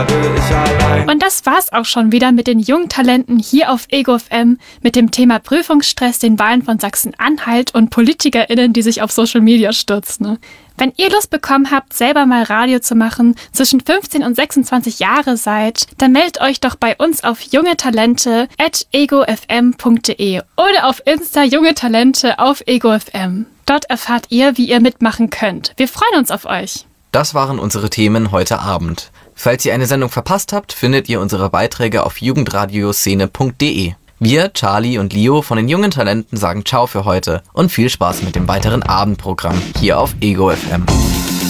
Und das war's auch schon wieder mit den jungen Talenten hier auf Ego FM mit dem Thema Prüfungsstress, den Wahlen von Sachsen-Anhalt und PolitikerInnen, die sich auf Social Media stürzen. Wenn ihr Lust bekommen habt, selber mal Radio zu machen, zwischen 15 und 26 Jahre seid, dann meldet euch doch bei uns auf jungetalente@egofm.de oder auf Insta jungetalente auf EgoFM. Dort erfahrt ihr, wie ihr mitmachen könnt. Wir freuen uns auf euch. Das waren unsere Themen heute Abend. Falls ihr eine Sendung verpasst habt, findet ihr unsere Beiträge auf jugendradioszene.de. Wir, Charlie und Leo von den jungen Talenten sagen Ciao für heute und viel Spaß mit dem weiteren Abendprogramm hier auf Ego FM.